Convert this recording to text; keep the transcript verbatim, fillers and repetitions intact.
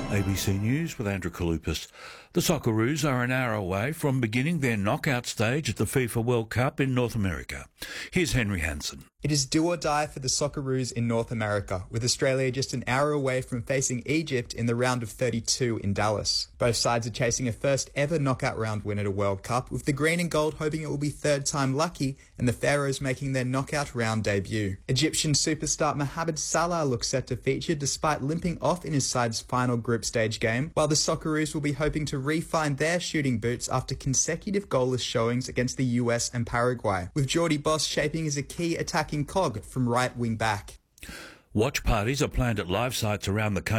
A B C News with Andrew Kalupas. The Socceroos are an hour away from beginning their knockout stage at the FIFA World Cup in North America. Here's Henry Hansen. It is do or die for the Socceroos in North America, with Australia just an hour away from facing Egypt in the round of thirty-two in Dallas. Both sides are chasing a first ever knockout round win at a World Cup, with the green and gold hoping it will be third time lucky and the Pharaohs making their knockout round debut. Egyptian superstar Mohamed Salah looks set to feature despite limping off in his side's final group stage game, while the Socceroos will be hoping to re-find their shooting boots after consecutive goalless showings against the U S and Paraguay, with Geordie Boss shaping as a key attacking cog from right wing back. Watch parties are planned at live sites around the country.